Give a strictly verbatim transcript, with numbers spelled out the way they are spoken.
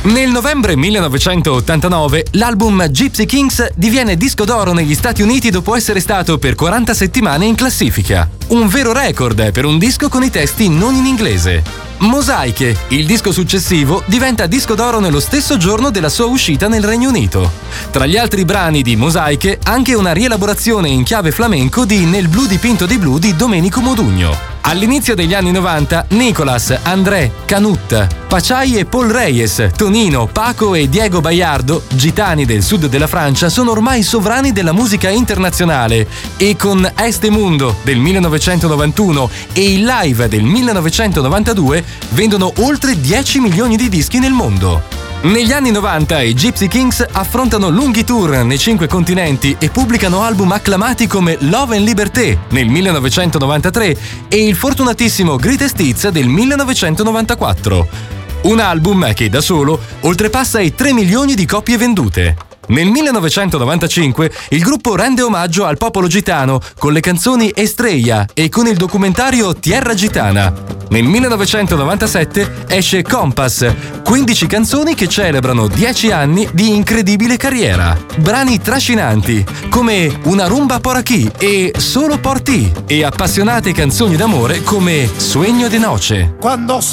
Nel novembre millenovecentottantanove l'album Gypsy Kings diviene disco d'oro negli Stati Uniti dopo essere stato per quaranta settimane in classifica. Un vero record per un disco con i testi non in inglese. Mosaiche, il disco successivo, diventa disco d'oro nello stesso giorno della sua uscita nel Regno Unito. Tra gli altri brani di Mosaiche, anche una rielaborazione in chiave flamenco di Nel blu dipinto di blu di Domenico Modugno. All'inizio degli anni novanta, Nicolas, André, Canut, Pachai e Paul Reyes, Tonino, Paco e Diego Bayardo, gitani del sud della Francia, sono ormai sovrani della musica internazionale e con Este Mundo del millenovecentonovantuno e il Live del millenovecentonovantadue vendono oltre dieci milioni di dischi nel mondo. Negli anni novanta i Gypsy Kings affrontano lunghi tour nei cinque continenti e pubblicano album acclamati come Love and Liberté nel millenovecentonovantatré e il fortunatissimo Greatest Hits del millenovecentonovantaquattro. Un album che da solo oltrepassa i tre milioni di copie vendute. Nel millenovecentonovantacinque il gruppo rende omaggio al popolo gitano con le canzoni Estrella e con il documentario Tierra Gitana. Nel millenovecentonovantasette esce Compass, quindici canzoni che celebrano dieci anni di incredibile carriera. Brani trascinanti come Una rumba por aquí e Solo por ti e appassionate canzoni d'amore come Sueño de noche. Quando